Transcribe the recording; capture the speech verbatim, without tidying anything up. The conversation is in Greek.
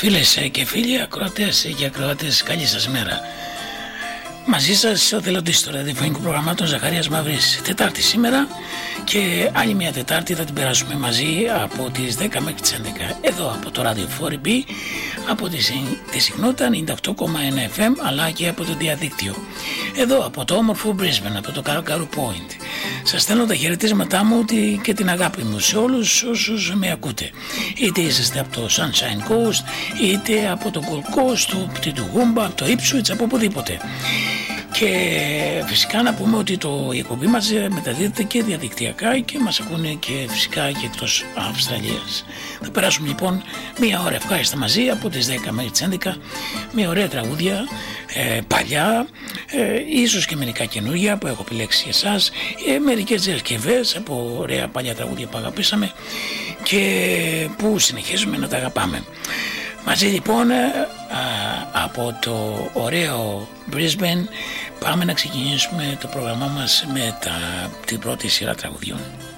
Φίλες και φίλοι, ακροατές και ακροατές, καλή σας μέρα. Μαζί σας ο θελοντής του ραδιοφωνικού προγραμμάτων Ζαχαρίας Μαύρης. Τετάρτη σήμερα και άλλη μια Τετάρτη θα την περάσουμε μαζί από τις δέκα μέχρι τις έντεκα. Εδώ από το ράδιο φορ μπι, από τη, τη συχνότητα ενενήντα οκτώ κόμμα ένα εφ εμ, αλλά και από το διαδίκτυο. Εδώ από το όμορφο Brisbane, από το Καρακαρού Point. Σας στέλνω τα χαιρετίσματά μου και την αγάπη μου σε όλους όσους με ακούτε. Είτε είσαστε από το Sunshine Coast, είτε από το Gold Coast, από το Toowoomba, από το Ipswich, από οπουδήποτε. Και φυσικά να πούμε ότι το, η εκπομπή μας μεταδίδεται και διαδικτυακά και μας ακούνε και φυσικά και εκτός Αυστραλίας. Θα περάσουμε λοιπόν μία ώρα ευχάριστα μαζί από τις δέκα μέχρι τις έντεκα με ωραία τραγούδια, ε, παλιά, ε, ίσως και μερικά καινούργια που έχω επιλέξει για εσάς, ε, μερικές διασκευές από ωραία παλιά τραγούδια που αγαπήσαμε και που συνεχίζουμε να τα αγαπάμε. Μαζί λοιπόν α, από το ωραίο Brisbane πάμε να ξεκινήσουμε το πρόγραμμά μας με τα, την πρώτη σειρά τραγουδιών.